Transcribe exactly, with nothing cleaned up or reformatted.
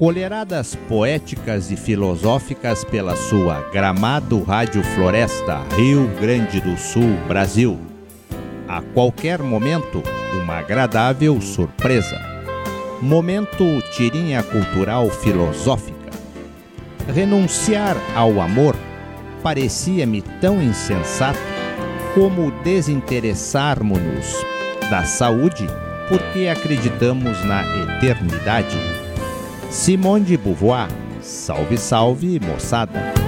colheradas poéticas e filosóficas pela sua Gramado Rádio Floresta, Rio Grande do Sul, Brasil. A qualquer momento, uma agradável surpresa. Momento tirinha cultural filosófica. Renunciar ao amor parecia-me tão insensato como desinteressarmos-nos da saúde porque acreditamos na eternidade. Simone de Beauvoir, salve, salve, moçada!